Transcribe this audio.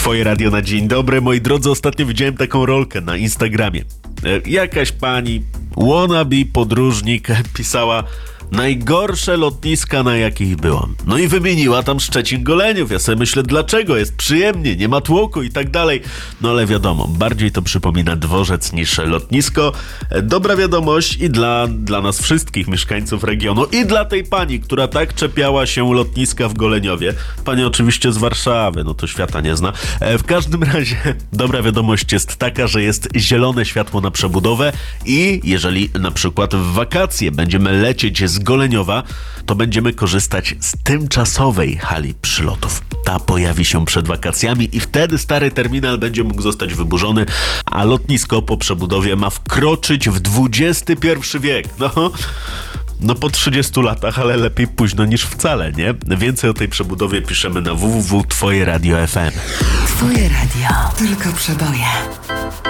Twoje radio na dzień dobry. Moi drodzy, ostatnio widziałem taką rolkę na Instagramie. Jakaś pani, wannabe podróżnik, pisała najgorsze lotniska, na jakich byłam. No i wymieniła tam Szczecin-Goleniów. Ja sobie myślę, dlaczego? Jest przyjemnie, nie ma tłoku i tak dalej. No ale wiadomo, bardziej to przypomina dworzec niż lotnisko. Dobra wiadomość i dla nas wszystkich mieszkańców regionu i dla tej pani, która tak czepiała się lotniska w Goleniowie. Pani oczywiście z Warszawy, no to świata nie zna. W każdym razie dobra wiadomość jest taka, że jest zielone światło na przebudowę i jeżeli na przykład w wakacje będziemy lecieć z Goleniowa, to będziemy korzystać z tymczasowej hali przylotów. Ta pojawi się przed wakacjami i wtedy stary terminal będzie mógł zostać wyburzony, a lotnisko po przebudowie ma wkroczyć w XXI wiek. No po 30 latach, ale lepiej późno niż wcale, nie? Więcej o tej przebudowie piszemy na www.twojeradio.fm. Twoje radio. Tylko przeboje.